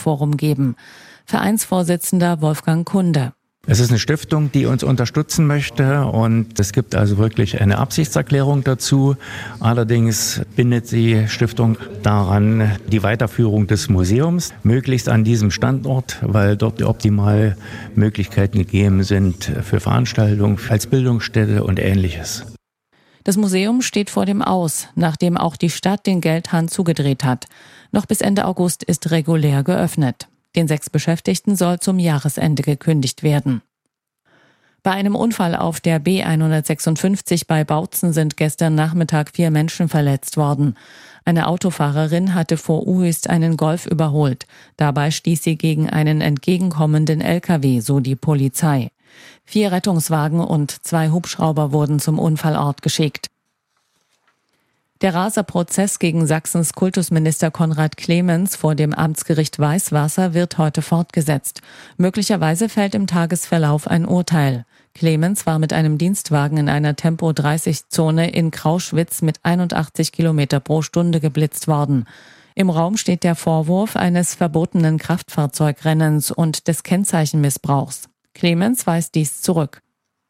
Forum geben. Vereinsvorsitzender Wolfgang Kunde. Es ist eine Stiftung, die uns unterstützen möchte und es gibt also wirklich eine Absichtserklärung dazu. Allerdings bindet die Stiftung daran die Weiterführung des Museums, möglichst an diesem Standort, weil dort die optimale Möglichkeiten gegeben sind für Veranstaltungen, als Bildungsstätte und Ähnliches. Das Museum steht vor dem Aus, nachdem auch die Stadt den Geldhahn zugedreht hat. Noch bis Ende August ist regulär geöffnet. Den 6 Beschäftigten soll zum Jahresende gekündigt werden. Bei einem Unfall auf der B156 bei Bautzen sind gestern Nachmittag 4 Menschen verletzt worden. Eine Autofahrerin hatte vor Uhüst einen Golf überholt. Dabei stieß sie gegen einen entgegenkommenden LKW, so die Polizei. 4 Rettungswagen und 2 Hubschrauber wurden zum Unfallort geschickt. Der Raserprozess gegen Sachsens Kultusminister Konrad Clemens vor dem Amtsgericht Weißwasser wird heute fortgesetzt. Möglicherweise fällt im Tagesverlauf ein Urteil. Clemens war mit einem Dienstwagen in einer Tempo-30-Zone in Krauschwitz mit 81 Kilometer pro Stunde geblitzt worden. Im Raum steht der Vorwurf eines verbotenen Kraftfahrzeugrennens und des Kennzeichenmissbrauchs. Clemens weist dies zurück.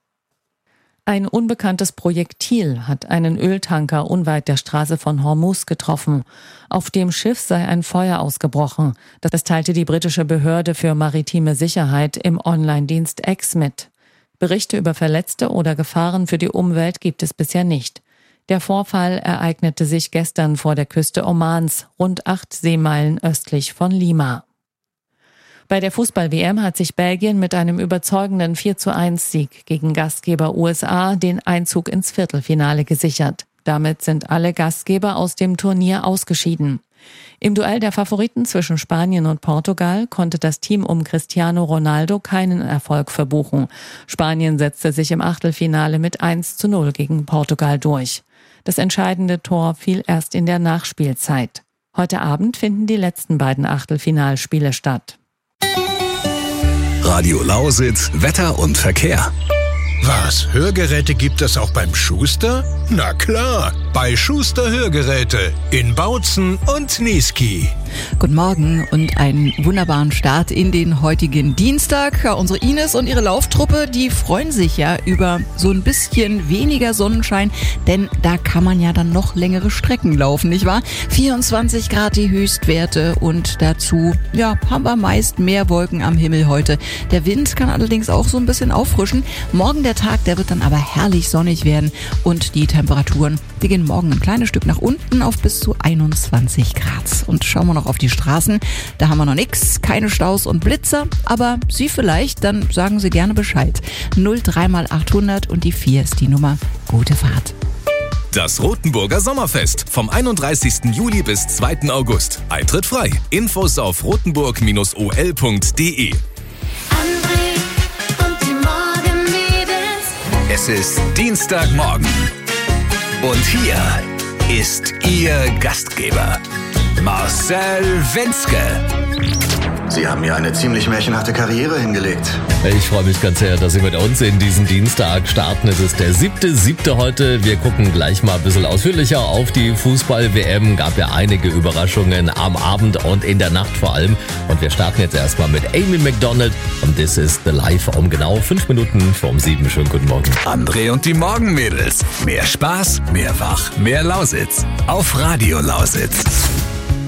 Ein unbekanntes Projektil hat einen Öltanker unweit der Straße von Hormuz getroffen. Auf dem Schiff sei ein Feuer ausgebrochen. Das teilte die britische Behörde für maritime Sicherheit im Online-Dienst X mit. Berichte über Verletzte oder Gefahren für die Umwelt gibt es bisher nicht. Der Vorfall ereignete sich gestern vor der Küste Omans, rund 8 Seemeilen östlich von Lima. Bei der Fußball-WM hat sich Belgien mit einem überzeugenden 4:1-Sieg gegen Gastgeber USA den Einzug ins Viertelfinale gesichert. Damit sind alle Gastgeber aus dem Turnier ausgeschieden. Im Duell der Favoriten zwischen Spanien und Portugal konnte das Team um Cristiano Ronaldo keinen Erfolg verbuchen. Spanien setzte sich im Achtelfinale mit 1:0 gegen Portugal durch. Das entscheidende Tor fiel erst in der Nachspielzeit. Heute Abend finden die letzten beiden Achtelfinalspiele statt. Radio Lausitz, Wetter und Verkehr. Was, Hörgeräte gibt es auch beim Schuster? Na klar, bei Schuster Hörgeräte in Bautzen und Niesky. Guten Morgen und einen wunderbaren Start in den heutigen Dienstag. Ja, unsere Ines und ihre Lauftruppe, die freuen sich ja über so ein bisschen weniger Sonnenschein, denn da kann man ja dann noch längere Strecken laufen, nicht wahr? 24 Grad die Höchstwerte und dazu, ja, haben wir meist mehr Wolken am Himmel heute. Der Wind kann allerdings auch so ein bisschen auffrischen. Morgen der Tag, der wird dann aber herrlich sonnig werden und die Temperaturen, die gehen morgen ein kleines Stück nach unten auf bis zu 21 Grad. Und schauen wir noch auf die Straßen, da haben wir noch nichts, keine Staus und Blitzer, aber Sie vielleicht, dann sagen Sie gerne Bescheid. 03 mal 800 und die 4 ist die Nummer. Gute Fahrt. Das Rothenburger Sommerfest vom 31. Juli bis 2. August. Eintritt frei. Infos auf rotenburg-ol.de. Es ist Dienstagmorgen und hier ist Ihr Gastgeber, Marcel Wenzke. Sie haben mir eine ziemlich märchenhafte Karriere hingelegt. Ich freue mich ganz sehr, dass Sie mit uns in diesen Dienstag starten. Es ist der 7.7. heute. Wir gucken gleich mal ein bisschen ausführlicher auf die Fußball-WM. Gab ja einige Überraschungen am Abend und in der Nacht vor allem. Und wir starten jetzt erstmal mit Amy Macdonald und This is the Life um genau 5 Minuten vorm 7. Schönen guten Morgen. André und die Morgenmädels. Mehr Spaß, mehr Wach, mehr Lausitz. Auf Radio Lausitz.